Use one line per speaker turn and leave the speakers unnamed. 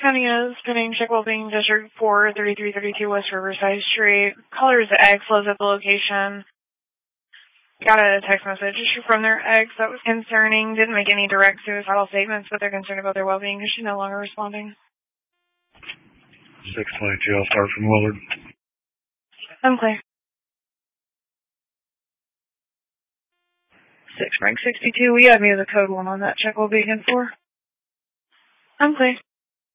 County is pending check well-being District 4, 3332 West Riverside Street. Caller is X, lives at the location. Got a text message from their ex that was concerning. Didn't make any direct suicidal statements, but they're concerned about their well-being because she's no longer responding.
622, I'll start from Willard.
I'm clear. 6 Frank 62, we have me as a code 1 on that check well-being 4. I'm clear.